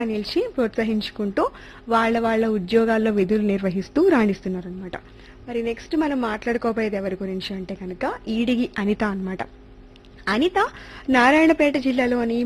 నిలిచి ప్రోత్సహించుకుంటూ వాళ్ళ ఉద్యోగాల్లో విధులు నిర్వహిస్తూ రాణిస్తున్నారనమాట. మరి నెక్స్ట్ మనం మాట్లాడుకోబోయేది ఎవరి గురించి అంటే కనుక ఈడిగి అనిత అన్నమాట. అనిత నారాయణపేట జిల్లాలోని